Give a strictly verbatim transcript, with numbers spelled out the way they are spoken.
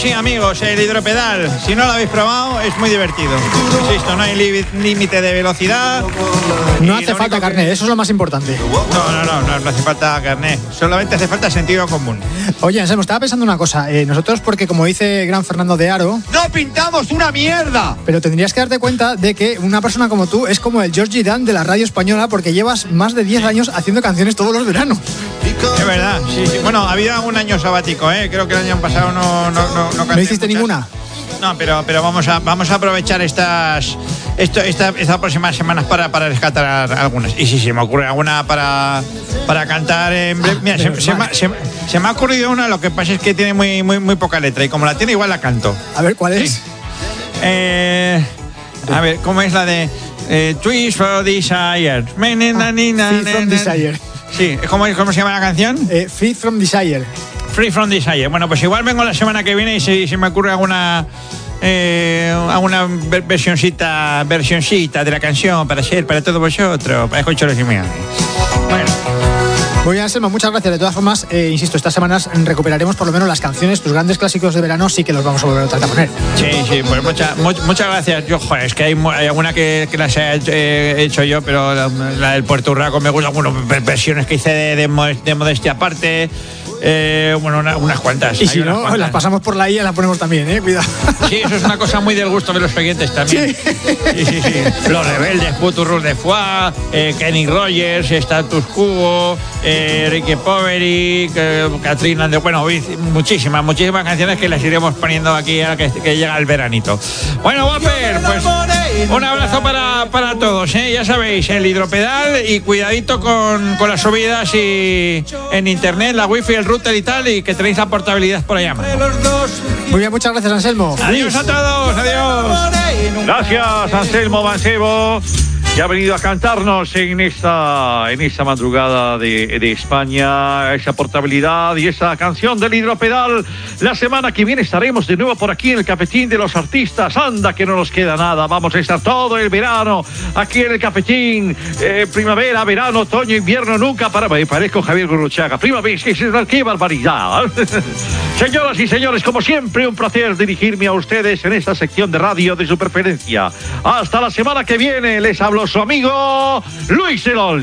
sí, amigos, el hidropedal. Si no lo habéis probado, es muy divertido. Insisto, no hay límite de velocidad. No hace falta carnet, eso es lo más importante. No, no, no, no, no hace falta carnet. Solamente hace falta sentido común. Oye, Anselmo, estaba pensando una cosa. Eh, nosotros, porque como dice gran Fernando de Aro... ¡No pintamos una mierda! Pero tendrías que darte cuenta de que una persona como tú es como el Georgie Dan de la radio española, porque llevas más de diez años haciendo canciones todos los veranos. Es verdad, sí, sí. Bueno, ha habido un año sabático, ¿eh? Creo que el año pasado no... ¿No, no, no, ¿No hiciste muchas. ninguna? No, pero, pero vamos, a, vamos a aprovechar estas esto, esta, estas próximas semanas para, para rescatar algunas. Y si se me ocurre alguna para, para cantar en breve. Mira, se, se, me, se, se me ha ocurrido una, lo que pasa es que tiene muy, muy, muy poca letra. Y como la tiene, igual la canto. A ver, ¿cuál es? Sí. Eh, a ver, ¿cómo es la de eh, Twist for Desire? Free from Desire. Sí, ¿cómo, ¿cómo se llama la canción? Eh, Free from Desire. Free from Desire. Bueno, pues igual vengo la semana que viene y si, si me ocurre alguna eh, alguna versioncita, versioncita de la canción para hacer para todos vosotros, para escucharos y míos. Bueno. Muy bien, Anselmo, muchas gracias. De todas formas, eh, insisto, estas semanas recuperaremos por lo menos las canciones, tus grandes clásicos de verano, sí que los vamos a volver a tratar de poner. Sí, sí, pues mucha, mu muchas gracias. Yo, joder, es que hay, hay alguna que, que las he eh, hecho yo, pero la, la del Puerto Urraco me gusta, bueno, versiones que hice de, de, de modestia aparte. Eh, bueno, una, unas cuantas. Y si no, cuantas. Las pasamos por la I y las ponemos también, ¿eh? Cuidado. Sí, eso es una cosa muy del gusto de los oyentes también. Sí, sí, sí. sí. Los Rebeldes, Puturrus de Foix, eh, Kenny Rogers, Status Quo, eh, Ricky Poveri, eh, Katrina de... Bueno, muchísimas, muchísimas canciones que las iremos poniendo aquí ahora que, que llega el veranito. Bueno, Wapper, pues un abrazo para, para todos, ¿eh? Ya sabéis, el hidropedal y cuidadito con, con las subidas y en internet, la wifi, el router y tal, y que tenéis la portabilidad por allá. Muy bien, muchas gracias, Anselmo. Adiós a todos, adiós. Gracias, Anselmo Mancebo, que ha venido a cantarnos en esta, en esta madrugada de, de España, esa portabilidad y esa canción del hidropedal. La semana que viene estaremos de nuevo por aquí en el Cafetín de los Artistas. Anda, que no nos queda nada. Vamos a estar todo el verano aquí en el Cafetín. Eh, primavera, verano, otoño, invierno, nunca para... Me parezco Javier Gurruchaga. Primavera, qué, qué barbaridad. Señoras y señores, como siempre, un placer dirigirme a ustedes en esta sección de radio de su preferencia. Hasta la semana que viene, les hablo su amigo Luis Elol.